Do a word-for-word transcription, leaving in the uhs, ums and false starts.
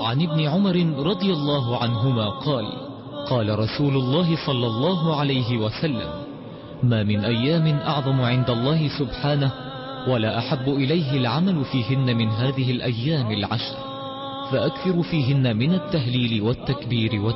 عن ابن عمر رضي الله عنهما قال قال رسول الله صلى الله عليه وسلم ما من أيام أعظم عند الله سبحانه ولا أحب إليه العمل فيهن من هذه الأيام العشر، فأكثر فيهن من التهليل والتكبير والتهليل